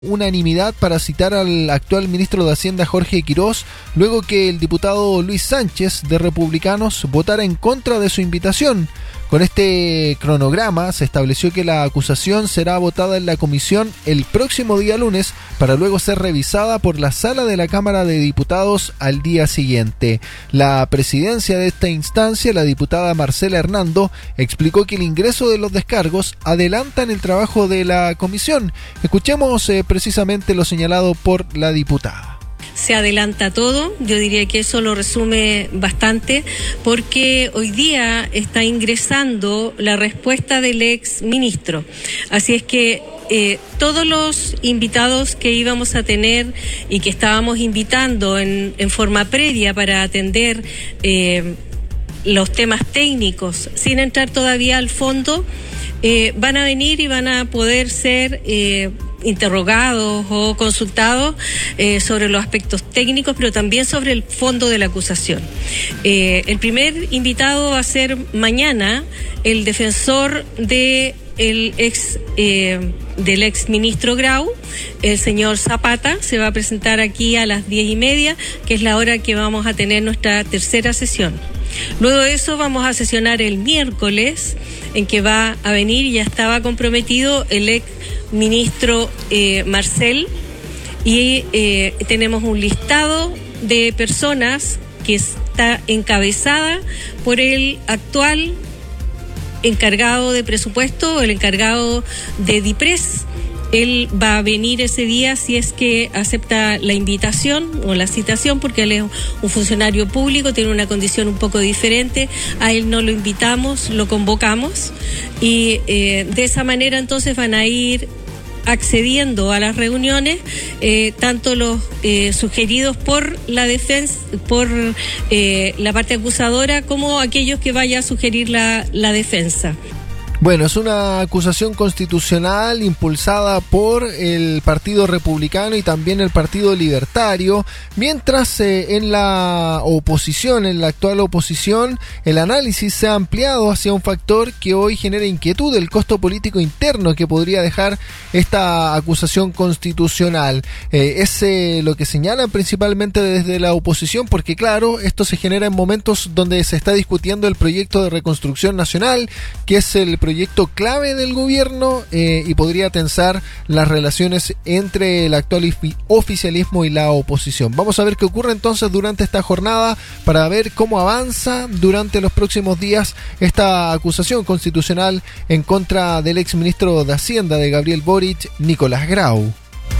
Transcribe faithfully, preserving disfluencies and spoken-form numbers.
unanimidad para citar al actual ministro de Hacienda Jorge Quirós, luego que el diputado Luis Sánchez de Republicanos votara en contra de su invitación. Con este cronograma se estableció que la acusación será votada en la comisión el próximo día lunes para luego ser revisada por la sala de la Cámara de Diputados al día siguiente. La presidencia de esta instancia, la diputada Marcela Hernando, explicó que el ingreso de los descargos adelantan el trabajo de la comisión. Escuchemos eh, precisamente lo señalado por la diputada. Se adelanta todo, yo diría que eso lo resume bastante, porque hoy día está ingresando la respuesta del ex ministro. Así es que eh, todos los invitados que íbamos a tener y que estábamos invitando en, en forma previa para atender eh, los temas técnicos, sin entrar todavía al fondo, eh, van a venir y van a poder ser eh, interrogados o consultados eh, sobre los aspectos técnicos, pero también sobre el fondo de la acusación. Eh, el primer invitado va a ser mañana el defensor de el ex eh, del ex ministro Grau, el señor Zapata. Se va a presentar aquí a las diez y media, que es la hora que vamos a tener nuestra tercera sesión. Luego de eso vamos a sesionar el miércoles, en que va a venir, y ya estaba comprometido, el ex ministro eh, Marcel, y eh, tenemos un listado de personas que está encabezada por el actual encargado de presupuesto, el encargado de DIPRES. Él va a venir ese día si es que acepta la invitación o la citación, porque él es un funcionario público, tiene una condición un poco diferente. A él no lo invitamos, lo convocamos, y eh, de esa manera entonces van a ir accediendo a las reuniones, eh, tanto los eh, sugeridos por la defensa, por eh, la parte acusadora, como aquellos que vaya a sugerir la, la defensa. Bueno, es una acusación constitucional impulsada por el Partido Republicano y también el Partido Libertario, mientras eh, en la oposición, en la actual oposición, el análisis se ha ampliado hacia un factor que hoy genera inquietud: el costo político interno que podría dejar esta acusación constitucional. Eh, es eh, lo que señalan principalmente desde la oposición, porque claro, esto se genera en momentos donde se está discutiendo el proyecto de reconstrucción nacional, que es el proyecto proyecto clave del gobierno eh, y podría tensar las relaciones entre el actual oficialismo y la oposición. Vamos a ver qué ocurre entonces durante esta jornada para ver cómo avanza durante los próximos días esta acusación constitucional en contra del exministro de Hacienda de Gabriel Boric, Nicolás Grau.